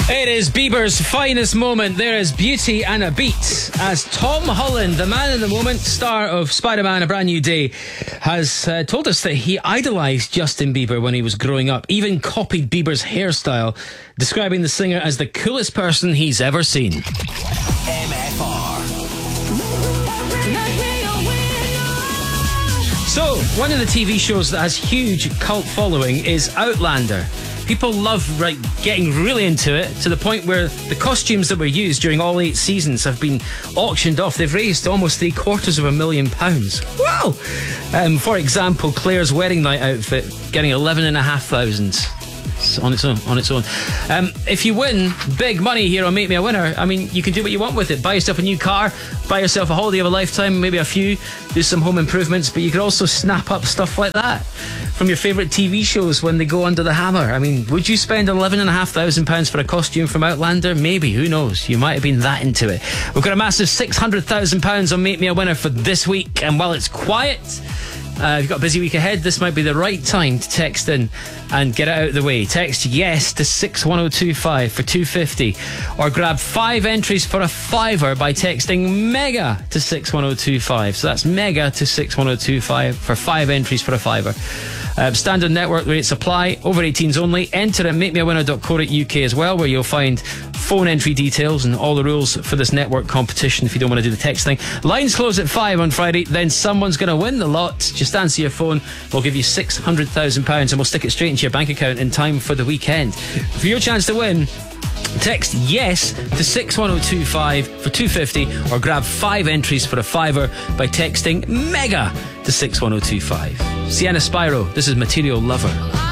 It is Bieber's finest moment. There is beauty and a beat as Tom Holland, the man in the moment, star of Spider-Man: A Brand New Day, has told us that he idolised Justin Bieber when he was growing up, even copied Bieber's hairstyle, describing the singer as the coolest person he's ever seen. MFR. So, one of the TV shows that has huge cult following is Outlander. People love getting really into it, to the point where the costumes that were used during all 8 seasons have been auctioned off. They've raised almost £750,000. Wow! For example, Claire's wedding night outfit getting 11,500 on its own. If you win big money here on Make Me a Winner, I mean, you can do what you want with it. Buy yourself a new car, buy yourself a holiday of a lifetime, maybe a few, do some home improvements, but you could also snap up stuff like that from your favourite TV shows when they go under the hammer. I mean, would you spend £11,500 for a costume from Outlander? Maybe, who knows? You might have been that into it. We've got a massive £600,000 on Make Me a Winner for this week, and while it's quiet, if you've got a busy week ahead, this might be the right time to text in and get it out of the way. Text yes to 61025 for £250, or grab 5 entries for a £5 by texting MEGA to 61025. So that's MEGA to 61025 for 5 entries for a £5. Standard network rates apply, over 18s only. Enter at makemeawinner.co.uk as well, where you'll find phone entry details and all the rules for this network competition if you don't want to do the text thing. Lines close at 5 on Friday, then someone's going to win the lot. Just answer your phone, we'll give you £600,000 and we'll stick it straight into your bank account in time for the weekend. For your chance to win, text yes to 61025 for £250, or grab 5 entries for a £5 by texting MEGA to 61025. Sienna Spyro, this is Material Lover.